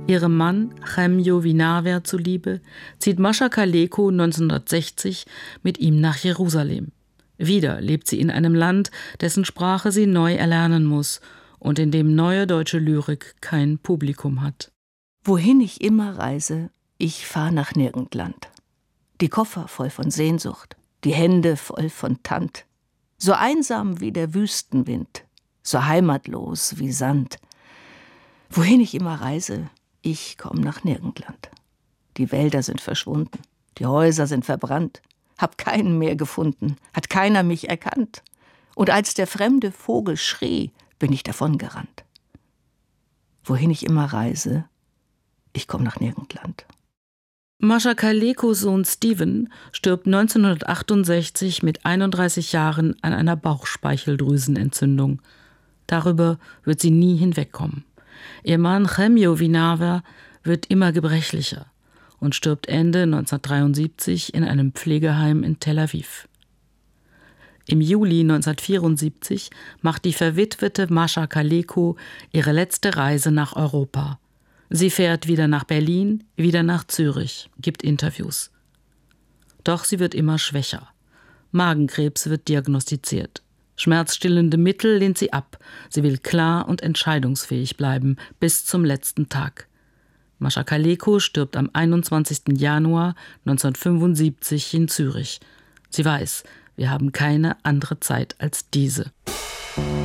Ihrem Mann Chemjo Winawer zuliebe zieht Mascha Kaleko 1960 mit ihm nach Jerusalem. Wieder lebt sie in einem Land, dessen Sprache sie neu erlernen muss und in dem neue deutsche Lyrik kein Publikum hat. Wohin ich immer reise, ich fahr nach Nirgendland. Die Koffer voll von Sehnsucht, die Hände voll von Tand. So einsam wie der Wüstenwind, so heimatlos wie Sand. Wohin ich immer reise, ich komm nach Nirgendland. Die Wälder sind verschwunden, die Häuser sind verbrannt. Hab keinen mehr gefunden, hat keiner mich erkannt. Und als der fremde Vogel schrie, bin ich davongerannt. Wohin ich immer reise, ich komm nach Nirgendland. Mascha Kalekos Sohn Steven stirbt 1968 mit 31 Jahren an einer Bauchspeicheldrüsenentzündung. Darüber wird sie nie hinwegkommen. Ihr Mann Chemjo Winawer wird immer gebrechlicher und stirbt Ende 1973 in einem Pflegeheim in Tel Aviv. Im Juli 1974 macht die verwitwete Mascha Kaleko ihre letzte Reise nach Europa. Sie fährt wieder nach Berlin, wieder nach Zürich, gibt Interviews. Doch sie wird immer schwächer. Magenkrebs wird diagnostiziert. Schmerzstillende Mittel lehnt sie ab. Sie will klar und entscheidungsfähig bleiben, bis zum letzten Tag. Mascha Kaleko stirbt am 21. Januar 1975 in Zürich. Sie weiß, wir haben keine andere Zeit als diese.